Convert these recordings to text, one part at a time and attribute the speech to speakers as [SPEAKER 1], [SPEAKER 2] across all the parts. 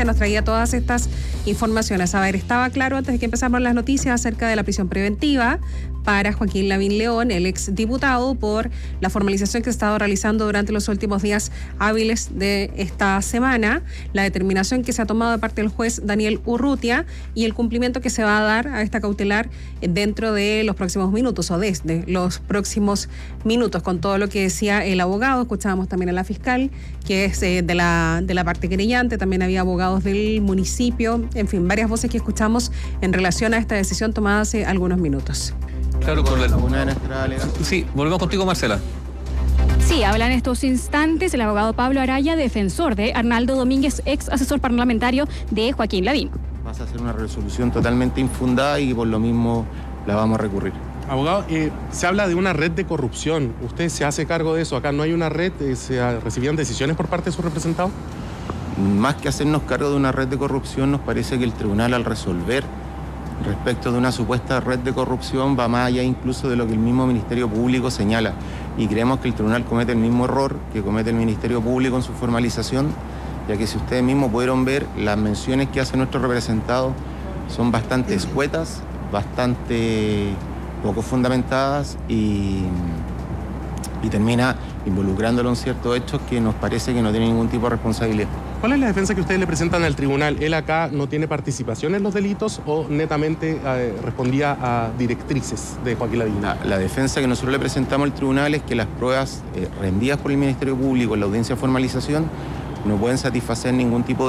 [SPEAKER 1] Justicia nos traía todas estas informaciones. A ver, estaba claro antes de que empezáramos las noticias acerca de la prisión preventiva para Joaquín Lavín León, el exdiputado, por la formalización que ha estado realizando durante los últimos días hábiles de esta semana, la determinación que se ha tomado de parte del juez Daniel Urrutia y el cumplimiento que se va a dar a esta cautelar dentro de los próximos minutos o desde los próximos minutos, con todo lo que decía el abogado. Escuchábamos también a la fiscal, que es de la parte querellante, también había abogados del municipio, en fin, varias voces que escuchamos en relación a esta decisión tomada hace algunos minutos.
[SPEAKER 2] Claro, con una de nuestras alegaciones. Sí, volvemos contigo, Marcela.
[SPEAKER 3] Sí, habla en estos instantes el abogado Pablo Araya, defensor de Arnaldo Domínguez, ex asesor parlamentario de Joaquín Lavín.
[SPEAKER 4] Vas a hacer una resolución totalmente infundada y por lo mismo la vamos a recurrir.
[SPEAKER 5] Abogado, se habla de una red de corrupción. ¿Usted se hace cargo de eso? ¿Acá no hay una red? ¿Se recibían decisiones por parte de su representado?
[SPEAKER 4] Más que hacernos cargo de una red de corrupción, nos parece que el tribunal, al resolver respecto de una supuesta red de corrupción, va más allá incluso de lo que el mismo Ministerio Público señala. Y creemos que el tribunal comete el mismo error que comete el Ministerio Público en su formalización, ya que si ustedes mismos pudieron ver, las menciones que hace nuestro representado son bastante escuetas, bastante poco fundamentadas y termina involucrándolo en ciertos hechos que nos parece que no tiene ningún tipo de responsabilidad.
[SPEAKER 5] ¿Cuál es la defensa que ustedes le presentan al tribunal? ¿Él acá no tiene participación en los delitos o netamente respondía a directrices de Joaquín Lavín?
[SPEAKER 4] La defensa que nosotros le presentamos al tribunal es que las pruebas rendidas por el Ministerio Público en la audiencia de formalización no pueden satisfacer ningún tipo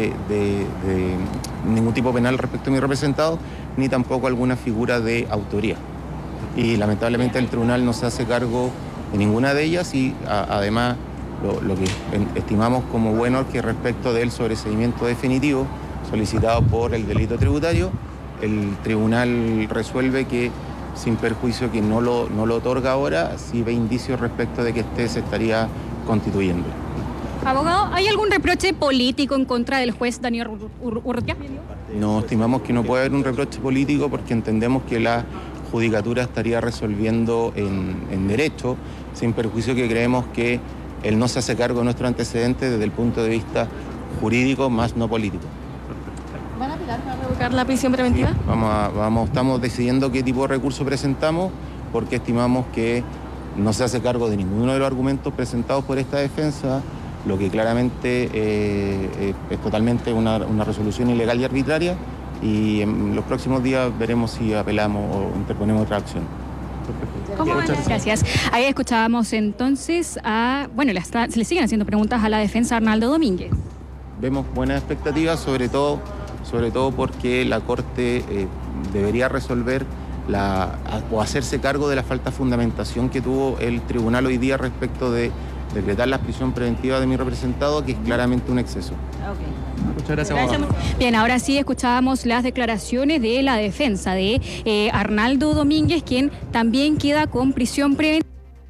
[SPEAKER 4] ningún tipo penal respecto a mi representado, ni tampoco alguna figura de autoría. Y lamentablemente el tribunal no se hace cargo de ninguna de ellas y además lo que estimamos como bueno que respecto del sobreseimiento definitivo solicitado por el delito tributario, el tribunal resuelve que sin perjuicio que no lo otorga ahora, sí ve indicios respecto de que se estaría constituyendo.
[SPEAKER 3] Abogado, ¿hay algún reproche político en contra del juez Daniel Urrutia?
[SPEAKER 4] No, estimamos que no puede haber un reproche político porque entendemos que la judicatura estaría resolviendo en derecho, sin perjuicio que creemos que él no se hace cargo de nuestros antecedentes desde el punto de vista jurídico, más no político.
[SPEAKER 3] ¿Van a apelar para revocar la prisión preventiva?
[SPEAKER 4] Sí, estamos decidiendo qué tipo de recurso presentamos porque estimamos que no se hace cargo de ninguno de los argumentos presentados por esta defensa, lo que claramente es totalmente una resolución ilegal y arbitraria, y en los próximos días veremos si apelamos o interponemos otra acción.
[SPEAKER 3] Gracias. Ahí escuchábamos entonces se le siguen haciendo preguntas a la defensa Arnaldo Domínguez.
[SPEAKER 4] Vemos buenas expectativas, sobre todo porque la Corte debería resolver o hacerse cargo de la falta de fundamentación que tuvo el tribunal hoy día respecto de decretar la prisión preventiva de mi representado, que es claramente un exceso.
[SPEAKER 3] Okay.
[SPEAKER 5] Muchas gracias, abogado.
[SPEAKER 3] Bien, ahora sí escuchábamos las declaraciones de la defensa de Arnaldo Domínguez, quien también queda con prisión preventiva.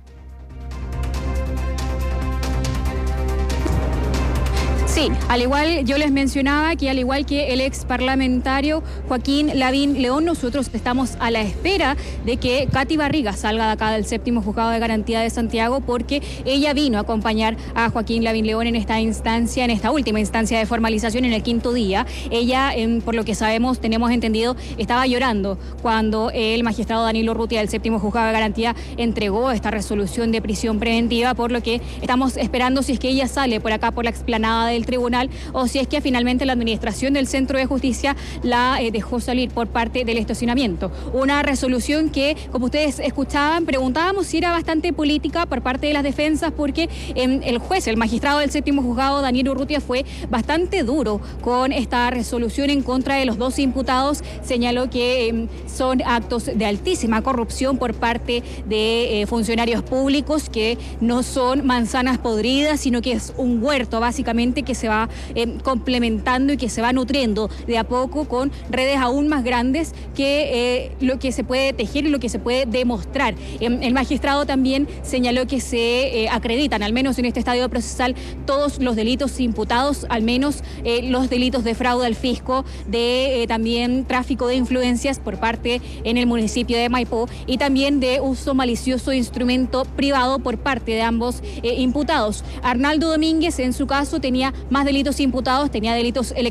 [SPEAKER 3] Sí, al igual yo les mencionaba que al igual que el ex parlamentario Joaquín Lavín León, nosotros estamos a la espera de que Katy Barriga salga de acá del séptimo juzgado de garantía de Santiago, porque ella vino a acompañar a Joaquín Lavín León en esta última instancia de formalización en el quinto día. Ella, por lo que sabemos, tenemos entendido, estaba llorando cuando el magistrado Daniel Urrutia del séptimo juzgado de garantía entregó esta resolución de prisión preventiva, por lo que estamos esperando si es que ella sale por acá por la explanada del tribunal o si es que finalmente la administración del Centro de Justicia la dejó salir por parte del estacionamiento. Una resolución que, como ustedes escuchaban, preguntábamos si era bastante política por parte de las defensas, porque el juez, el magistrado del séptimo juzgado, Daniel Urrutia, fue bastante duro con esta resolución en contra de los dos imputados. Señaló que son actos de altísima corrupción por parte de funcionarios públicos, que no son manzanas podridas, sino que es un huerto básicamente que se va complementando y que se va nutriendo de a poco con redes aún más grandes que lo que se puede tejer y lo que se puede demostrar. El magistrado también señaló que se acreditan, al menos en este estadio procesal, todos los delitos imputados, al menos los delitos de fraude al fisco, de también tráfico de influencias por parte en el municipio de Maipú, y también de uso malicioso de instrumento privado por parte de ambos imputados. Arnaldo Domínguez, en su caso, tenía más delitos imputados, tenía delitos